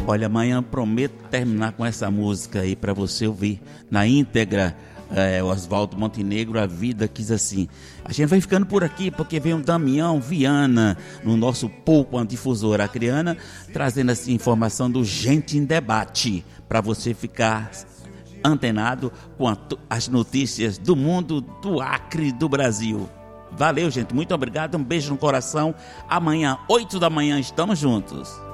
Olha, amanhã prometo terminar com essa música aí para você ouvir na íntegra. Oswaldo Montenegro, A Vida Quis Assim. A gente vai ficando por aqui porque vem o Damião Viana no nosso Pouco Difusora Acreana, trazendo assim informação do Gente em Debate, para você ficar antenado com as notícias do mundo, do Acre, do Brasil. Valeu, gente, muito obrigado, um beijo no coração. Amanhã, 8 da manhã, estamos juntos.